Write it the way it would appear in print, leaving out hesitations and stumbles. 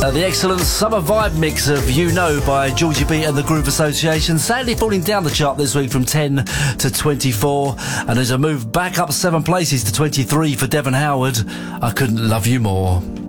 The excellent summer vibe mix of You Know by Georgie B and the Groove Association, sadly falling down the chart this week from 10 to 24, and there's a move back up 7 places to 23 for Devon Howard, I Couldn't Love You More.